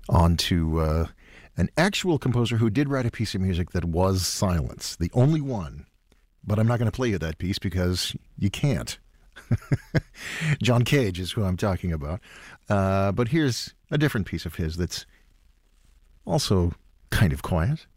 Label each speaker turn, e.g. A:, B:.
A: on to an actual composer who did write a piece of music that was silence, the only one. But I'm not going to play you that piece because you can't. John Cage is who I'm talking about. But here's a different piece of his that's also kind of quiet.